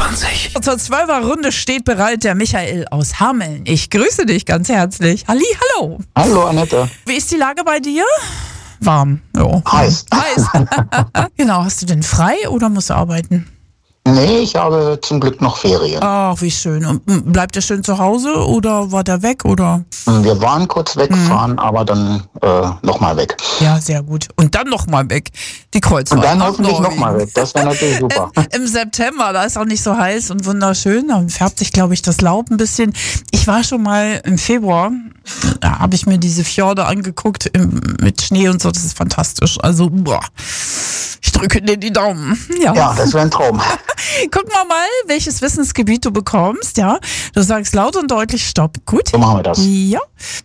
20. Zur 12er Runde steht bereit der Michael aus Hameln. Ich grüße dich ganz herzlich. Halli, hallo. Hallo, Annette. Wie ist die Lage bei dir? Warm. Jo. Heiß. Genau, hast du denn frei oder musst du arbeiten? Nee, ich habe zum Glück noch Ferien. Ach, wie schön. Und bleibt der schön zu Hause oder war der weg oder? Wir waren kurz weggefahren, aber dann nochmal weg. Ja, sehr gut. Und dann nochmal weg. Die Kreuzfahrt. Und dann nach hoffentlich Norwegen. nochmal weg. Das wäre natürlich super. Im September, da ist auch nicht so heiß und wunderschön. Da färbt sich, glaube ich, das Laub ein bisschen. Ich war schon mal im Februar, da habe ich mir diese Fjorde angeguckt mit Schnee und so. Das ist fantastisch. Also, boah, ich drücke dir die Daumen. Ja, das wäre ein Traum. Gucken wir mal, welches Wissensgebiet du bekommst. Ja, du sagst laut und deutlich Stopp. Gut. So machen wir das. Ja.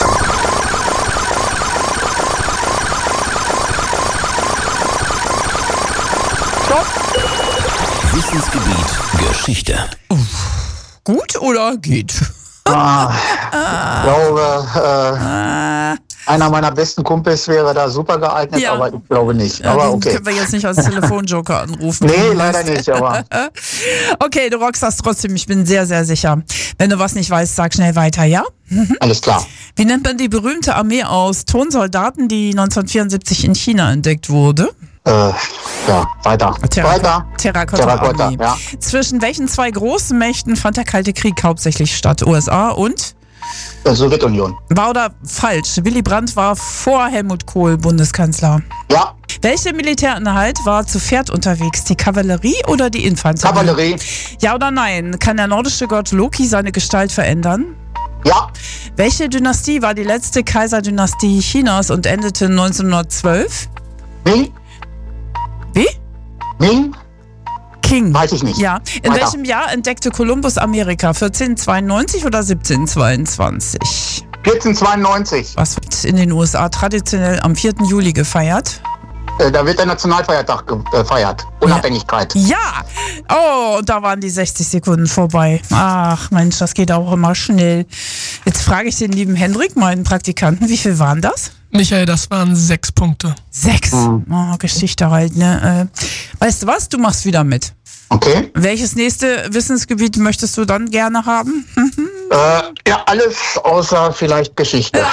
Stopp. Wissensgebiet Geschichte. Gut oder geht? Ich glaube, einer meiner besten Kumpels wäre da super geeignet, Ja. aber ich glaube nicht. Ja, Aber den okay. können wir jetzt nicht als Telefonjoker anrufen. Nee, leider nicht, aber Okay, du rockst das trotzdem. Ich bin sehr, sehr sicher. Wenn du was nicht weißt, sag schnell weiter, ja? alles klar. Wie nennt man die berühmte Armee aus Tonsoldaten, die 1974 in China entdeckt wurde? Ja, weiter. Weiter. Terrakotta-Armee. ja. Zwischen welchen zwei großen Mächten fand der Kalte Krieg hauptsächlich statt? USA und? Sowjetunion. Wahr oder falsch? Willy Brandt war vor Helmut Kohl Bundeskanzler. Ja, Welche Militäreinheit war zu Pferd unterwegs? Die Kavallerie oder die Infanterie? Kavallerie. Ja oder nein? Kann der nordische Gott Loki seine Gestalt verändern? Ja, Welche Dynastie war die letzte Kaiserdynastie Chinas und endete 1912? Ming. Wie? Ming. King. Weiß ich nicht. Ja. In Weiter. welchem Jahr entdeckte Kolumbus Amerika? 1492 oder 1722? 1492. Was wird in den USA traditionell am 4. Juli gefeiert? Da wird der Nationalfeiertag gefeiert. Unabhängigkeit. Ja! Oh, und da waren die 60 Sekunden vorbei. Ach Mensch, das geht auch immer schnell. Jetzt frage ich den lieben Hendrik, meinen Praktikanten, wie viel waren das? Michael, das waren 6 Punkte. 6. Oh, Geschichte halt, ne? Weißt du was? Du machst wieder mit. Okay. Welches nächste Wissensgebiet möchtest du dann gerne haben? Ja, alles außer vielleicht Geschichte.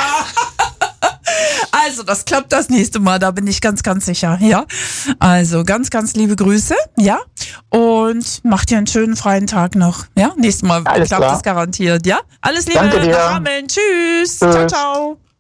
Also, das klappt das nächste Mal, da bin ich ganz, ganz sicher, ja. Also, ganz, ganz liebe Grüße, ja. Und mach dir einen schönen freien Tag noch, ja. Nächstes Mal Alles klappt klar. das garantiert, ja. Alles Liebe, Danke dir. nach Hameln. Tschüss. Tschüss. Ciao, ciao.